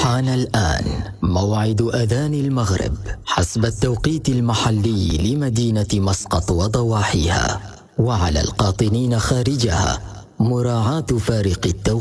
حان الآن موعد أذان المغرب حسب التوقيت المحلي لمدينة مسقط وضواحيها، وعلى القاطنين خارجها مراعاة فارق التوقيت.